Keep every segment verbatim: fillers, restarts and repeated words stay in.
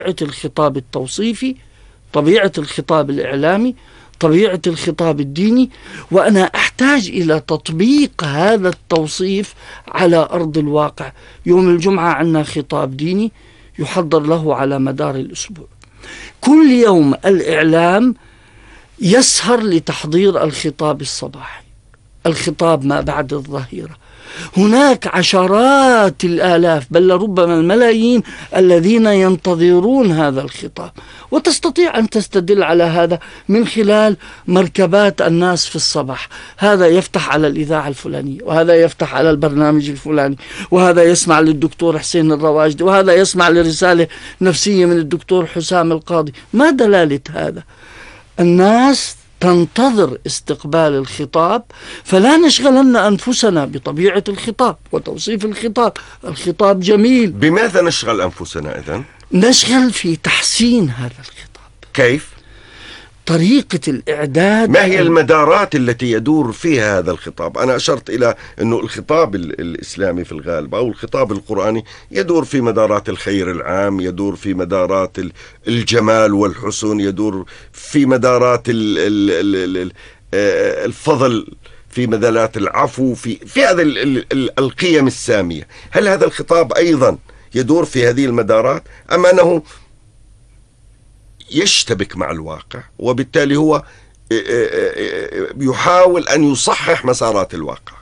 الخطاب التوصيفي، طبيعة الخطاب الإعلامي، طبيعة الخطاب الديني، وأنا أحتاج إلى تطبيق هذا التوصيف على أرض الواقع. يوم الجمعة عندنا خطاب ديني يحضر له على مدار الأسبوع. كل يوم الإعلام يسهر لتحضير الخطاب الصباحي، الخطاب ما بعد الظهيرة. هناك عشرات الآلاف بل ربما الملايين الذين ينتظرون هذا الخطاب، وتستطيع أن تستدل على هذا من خلال مركبات الناس في الصباح. هذا يفتح على الإذاعة الفلانية، وهذا يفتح على البرنامج الفلاني، وهذا يسمع للدكتور حسين الرواجدي، وهذا يسمع لرسالة نفسية من الدكتور حسام القاضي. ما دلالة هذا؟ الناس تنتظر استقبال الخطاب، فلا نشغلن أنفسنا بطبيعة الخطاب وتوصيف الخطاب. الخطاب جميل. بماذا نشغل أنفسنا إذن؟ نشغل في تحسين هذا الخطاب. كيف؟ طريقة الإعداد. ما هي المدارات التي يدور فيها هذا الخطاب؟ أنا أشرت إلى أنه الخطاب الإسلامي في الغالب أو الخطاب القرآني يدور في مدارات الخير العام، يدور في مدارات الجمال والحسن، يدور في مدارات الفضل، في مدارات العفو، في في هذه القيم السامية. هل هذا الخطاب أيضا يدور في هذه المدارات أم أنه يشتبك مع الواقع وبالتالي هو يحاول أن يصحح مسارات الواقع؟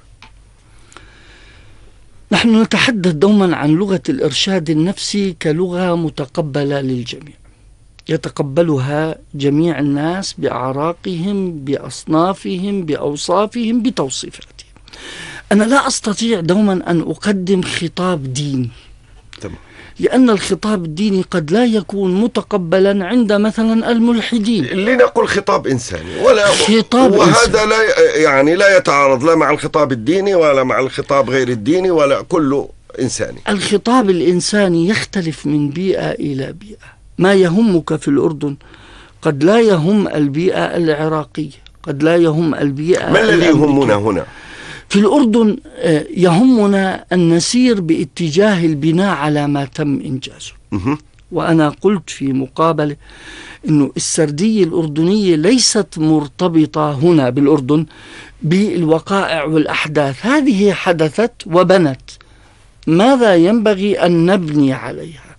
نحن نتحدث دوما عن لغة الإرشاد النفسي كلغة متقبلة للجميع، يتقبلها جميع الناس بأعراقهم، بأصنافهم، بأوصافهم، بتوصيفاتهم. أنا لا أستطيع دوما أن أقدم خطاب ديني، تمام، لأن الخطاب الديني قد لا يكون متقبلا عند مثلا الملحدين. لنقل خطاب إنساني ولا خطاب وهذا إنساني. لا يعني لا يتعارض لا مع الخطاب الديني ولا مع الخطاب غير الديني ولا كله إنساني. الخطاب الإنساني يختلف من بيئة إلى بيئة. ما يهمك في الأردن قد لا يهم البيئة العراقية، قد لا يهم البيئة. ما الذي يهمنا هنا؟ في الأردن يهمنا أن نسير باتجاه البناء على ما تم إنجازه. وأنا قلت في مقابلة أنه السردية الأردنية ليست مرتبطة هنا بالأردن بالوقائع والأحداث، هذه حدثت وبنت. ماذا ينبغي أن نبني عليها؟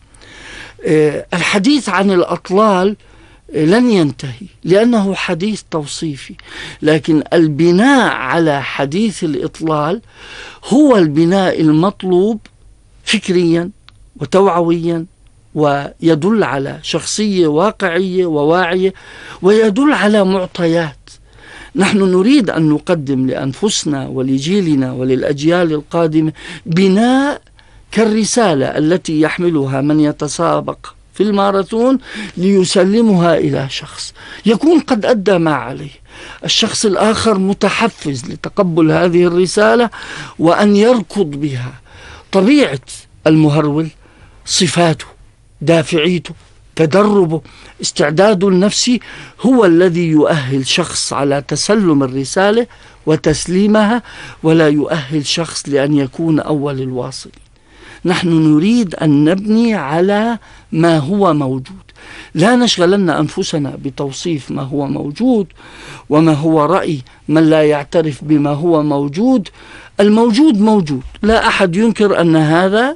الحديث عن الأطلال لن ينتهي لأنه حديث توصيفي، لكن البناء على حديث الإطلال هو البناء المطلوب فكريا وتوعويا، ويدل على شخصية واقعية وواعية، ويدل على معطيات. نحن نريد أن نقدم لأنفسنا ولجيلنا وللأجيال القادمة بناء كالرسالة التي يحملها من يتسابق في الماراثون ليسلمها إلى شخص يكون قد أدى ما عليه، الشخص الآخر متحفز لتقبل هذه الرسالة وأن يركض بها. طبيعة المهرول، صفاته، دافعيته، تدربه، استعداده النفسي هو الذي يؤهل شخص على تسلم الرسالة وتسليمها، ولا يؤهل شخص لأن يكون أول الواصلين. نحن نريد أن نبني على ما هو موجود، لا نشغلن أنفسنا بتوصيف ما هو موجود وما هو رأي من لا يعترف بما هو موجود. الموجود موجود، لا أحد ينكر أن هذا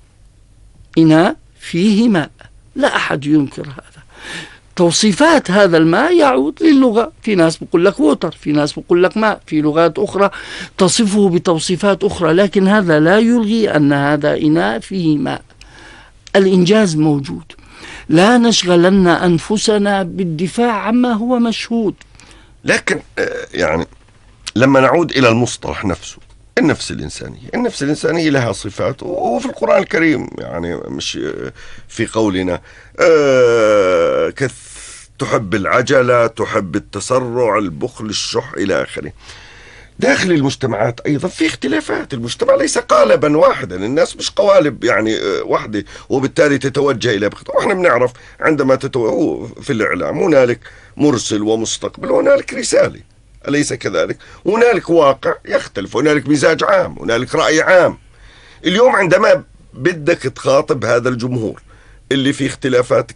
إناء فيه ماء، لا أحد ينكر هذا. توصيفات هذا الماء يعود للغة، في ناس بقول لك ووتر، في ناس بقول لك ماء، في لغات أخرى تصفه بتوصيفات أخرى، لكن هذا لا يلغي أن هذا إناء فيه ماء. الإنجاز موجود، لا نشغلن أنفسنا بالدفاع عما هو مشهود. لكن يعني لما نعود إلى المصطلح نفسه، النفس الإنسانية، النفس الإنسانية لها صفات، وفي القرآن الكريم يعني مش في قولنا أه كث تحب العجلة، تحب التسرع، البخل، الشح إلى آخره. داخل المجتمعات أيضا في اختلافات، المجتمع ليس قالبا واحدا، الناس مش قوالب يعني واحدة وبالتالي تتوجه إلى بخطة. وإحنا بنعرف عندما تتوجه في الإعلام هنالك مرسل ومستقبل، وهنالك رسالة، أليس كذلك؟ هنالك واقع يختلف، هنالك مزاج عام، هنالك رأي عام. اليوم عندما بدك تخاطب هذا الجمهور اللي فيه اختلافات